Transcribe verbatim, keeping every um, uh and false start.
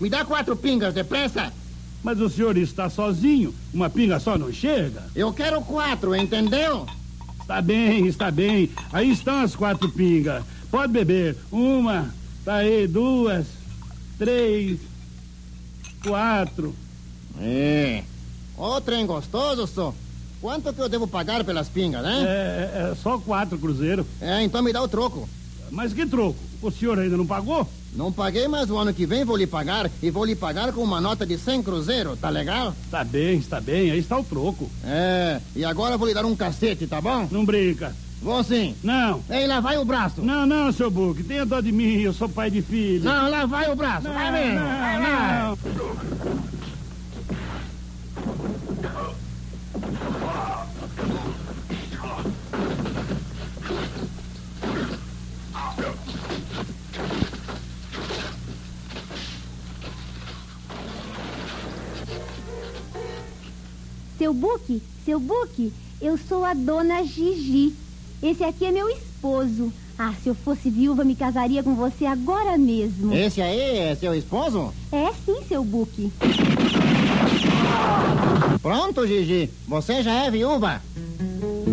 Me dá quatro pingas, depressa. Mas o senhor está sozinho. Uma pinga só não chega. Eu quero quatro, entendeu? Está bem, está bem. Aí estão as quatro pingas. Pode beber. Uma, tá aí, duas, três, quatro. É. Ô, trem gostoso, só. Quanto que eu devo pagar pelas pingas, né? É, é só quatro cruzeiro. É, então me dá o troco. Mas que troco? O senhor ainda não pagou? Não paguei, mas o ano que vem vou lhe pagar. E vou lhe pagar com uma nota de cem cruzeiro, tá legal? Está bem, está bem. Aí está o troco. É, e agora eu vou lhe dar um cacete, tá bom? Não brinca. Vou sim. Não. Ei, lá vai o braço. Não, não, seu Buque. Tenha dó de mim, eu sou pai de filho. Não, lá vai o braço. Não, vai mesmo. não, vai, vai. não. Seu Buque, seu Buque, eu sou a dona Gigi. Esse aqui é meu esposo. Ah, se eu fosse viúva, me casaria com você agora mesmo. Esse aí é seu esposo? É sim, seu Buque. Pronto, Gigi. Você já é viúva.